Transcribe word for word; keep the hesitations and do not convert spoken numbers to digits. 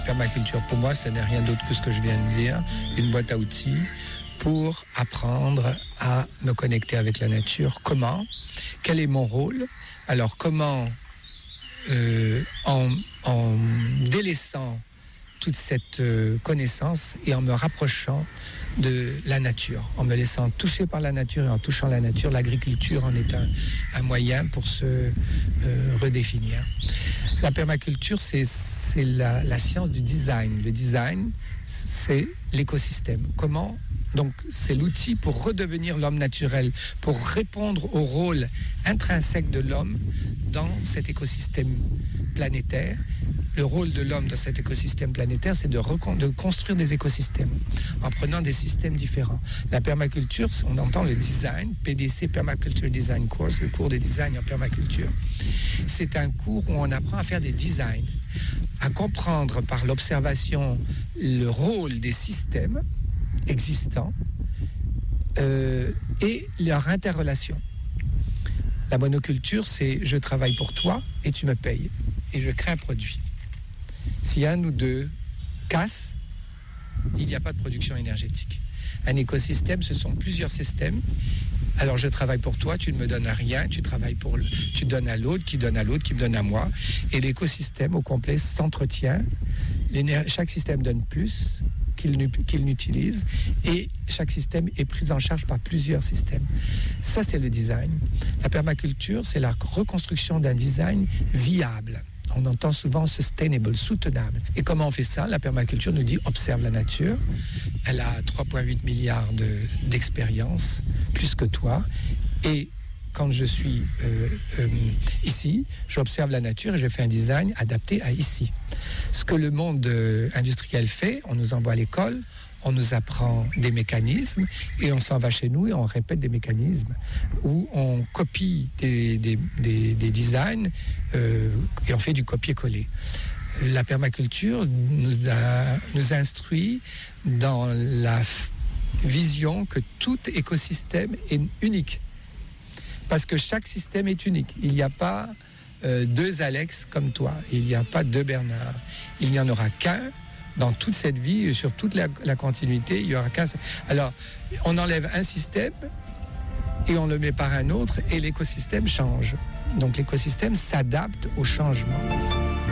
permaculture, pour moi, ce n'est rien d'autre que ce que je viens de dire, une boîte à outils pour apprendre à me connecter avec la nature. Comment ? Quel est mon rôle ? Alors, comment, euh, en, en délaissant toute cette euh, connaissance et en me rapprochant de la nature, en me laissant toucher par la nature et en touchant la nature, l'agriculture en est un, un moyen pour se euh, redéfinir. La permaculture, c'est, c'est la, la science du design. Le design, c'est l'écosystème. Comment ? Donc, c'est l'outil pour redevenir l'homme naturel, pour répondre au rôle intrinsèque de l'homme dans cet écosystème planétaire. Le rôle de l'homme dans cet écosystème planétaire, c'est de, recon- de construire des écosystèmes en prenant des systèmes différents. La permaculture, on entend le design, P D C, Permaculture Design Course, le cours de design en permaculture. C'est un cours où on apprend à faire des designs, à comprendre par l'observation le rôle des systèmes existants euh, et leur interrelation. La monoculture, c'est je travaille pour toi et tu me payes et je crée un produit. Si un ou deux cassent, il n'y a pas de production énergétique. Un écosystème, ce sont plusieurs systèmes. Alors je travaille pour toi, tu ne me donnes rien, tu travailles pour le, tu donnes à l'autre, qui donne à l'autre, qui me donne à moi. Et l'écosystème au complet s'entretient. L'éner- chaque système donne plus qu'il, qu'il n'utilise et chaque système est pris en charge par plusieurs systèmes. Ça, c'est le design. La permaculture, c'est la reconstruction d'un design viable. On entend souvent sustainable, soutenable. Et comment on fait ça ? La permaculture nous dit observe la nature. Elle a trois virgule huit milliards de, d'expérience, plus que toi. Et quand je suis euh, euh, ici, j'observe la nature et je fais un design adapté à ici. Ce que le monde euh, industriel fait, on nous envoie à l'école, on nous apprend des mécanismes et on s'en va chez nous et on répète des mécanismes où on copie des, des, des, des designs euh, et on fait du copier-coller. La permaculture nous, a, nous instruit dans la f- vision que tout écosystème est unique. Parce que chaque système est unique. Il n'y a pas euh, deux Alex comme toi. Il n'y a pas deux Bernard. Il n'y en aura qu'un. Dans toute cette vie, sur toute la, la continuité, il y aura qu'un. Alors, on enlève un système et on le met par un autre et l'écosystème change. Donc l'écosystème s'adapte au changement.